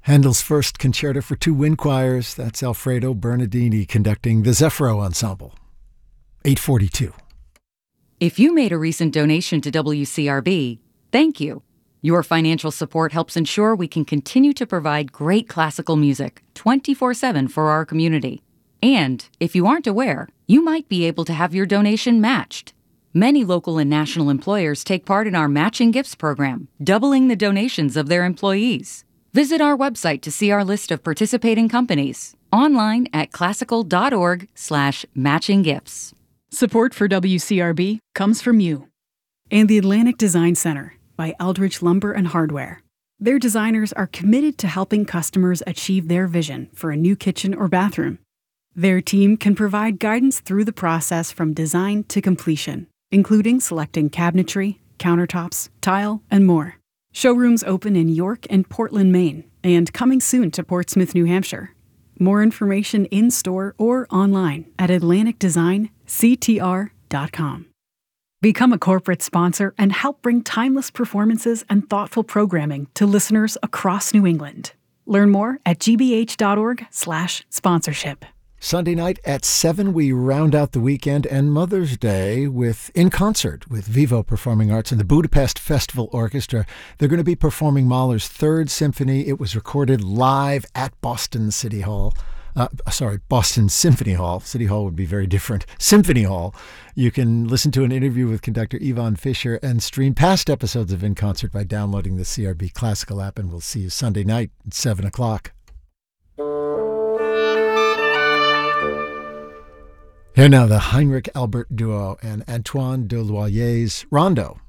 Handel's first concerto for two wind choirs. That's Alfredo Bernardini conducting the Zeffiro Ensemble. 8:42. If you made a recent donation to WCRB, thank you. Your financial support helps ensure we can continue to provide great classical music 24/7 for our community. And if you aren't aware, you might be able to have your donation matched. Many local and national employers take part in our Matching Gifts program, doubling the donations of their employees. Visit our website to see our list of participating companies, online at classical.org/matchinggifts. Support for WCRB comes from you and the Atlantic Design Center by Eldridge Lumber and Hardware. Their designers are committed to helping customers achieve their vision for a new kitchen or bathroom. Their team can provide guidance through the process from design to completion, including selecting cabinetry, countertops, tile, and more. Showrooms open in York and Portland, Maine, and coming soon to Portsmouth, New Hampshire. More information in-store or online at atlanticdesignctr.com. Become a corporate sponsor and help bring timeless performances and thoughtful programming to listeners across New England. Learn more at gbh.org/sponsorship. Sunday night at 7, we round out the weekend and Mother's Day in concert with Vivo Performing Arts and the Budapest Festival Orchestra. They're going to be performing Mahler's Third Symphony. It was recorded live at Boston City Hall. Boston Symphony Hall. City Hall would be very different. Symphony Hall. You can listen to an interview with conductor Ivan Fischer and stream past episodes of In Concert by downloading the CRB Classical app, and we'll see you Sunday night at 7 o'clock. Here now, the Heinrich Albert Duo and Antoine Deloyer's Rondo.